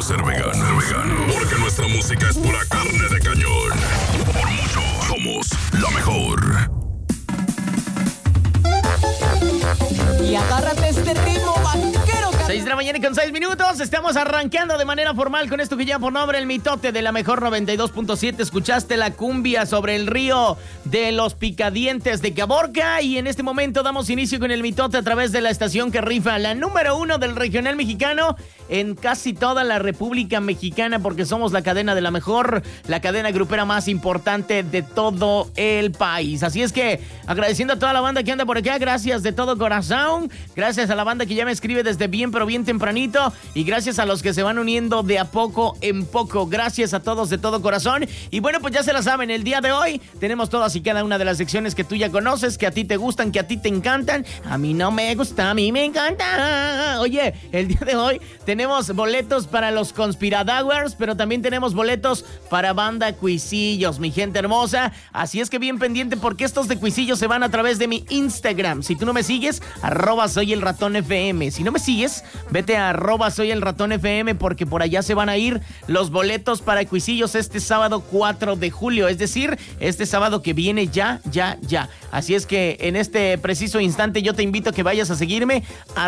como ser vegano. Porque nuestra música es pura carne de cañón. Por mucho, somos la mejor. Y agárrate este ritmo vaquero. 6 de la mañana y con 6 minutos. Estamos arrancando de manera formal con esto que lleva por nombre el mitote de la mejor 92.7. Escuchaste la cumbia sobre el río de los Picadientes de Caborca. Y en este momento damos inicio con el mitote a través de la estación que rifa la número 1 del regional mexicano en casi toda la República Mexicana, porque somos la cadena de la mejor, la cadena grupera más importante de todo el país. Así es que agradeciendo a toda la banda que anda por acá, gracias de todo corazón. Gracias a la banda que ya me escribe desde bien pero bien tempranito, y gracias a los que se van uniendo de a poco en poco. Gracias a todos de todo corazón. Y bueno, pues ya se la saben, el día de hoy tenemos todas y cada una de las secciones que tú ya conoces, que a ti te gustan, que a ti te encantan. A mí no me gusta, a mí me encanta. Oye, el día de hoy tenemos boletos para los Conspiradowers, pero también tenemos boletos para banda Cuisillos, mi gente hermosa. Así es que bien pendiente, porque estos de Cuisillos se van a través de mi Instagram. Si tú no me sigues, @soyelratonfm. Si no me sigues, vete a @soyelratonfm, porque por allá se van a ir los boletos para Cuisillos este sábado 4 de julio, es decir, este sábado que viene ya. Así es que en este preciso instante yo te invito a que vayas a seguirme,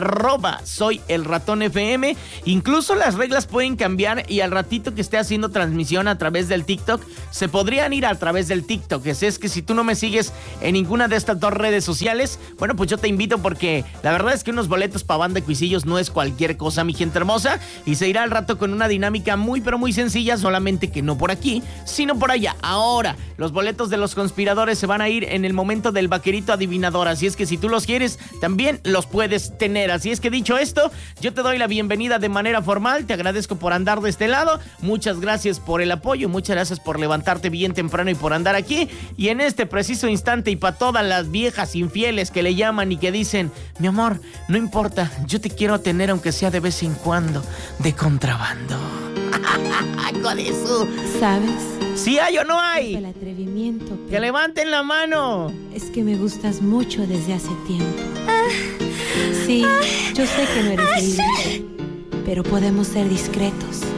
@soyelratonfm. Incluso las reglas pueden cambiar, y al ratito que esté haciendo transmisión a través del TikTok, se podrían ir a través del TikTok. Es que si tú no me sigues en ninguna de estas dos redes sociales, bueno, pues yo te invito, porque la verdad es que unos boletos para banda Cuisillos no es cualquier cosa, mi gente hermosa, y se irá al rato con una dinámica muy pero muy sencilla, solamente que no por aquí, sino por allá. Ahora, los boletos de los conspiradores se van a ir en el momento del vaquerito adivinador, así es que si tú los quieres, también los puedes tener. Así es que dicho esto, yo te doy la bienvenida de manera formal, te agradezco por andar de este lado, muchas gracias por el apoyo, muchas gracias por levantarte bien temprano y por andar aquí, y en este preciso instante, y para todas las viejas infieles que le llaman y que dicen, mi amor, no importa, yo te quiero tener aunque sea de vez en cuando, de contrabando. Con eso. ¿Sabes? ¿Sí hay o no hay? El atrevimiento. Que levanten la mano. Es que me gustas mucho desde hace tiempo. Sí, yo sé que no eres libre, pero podemos ser discretos.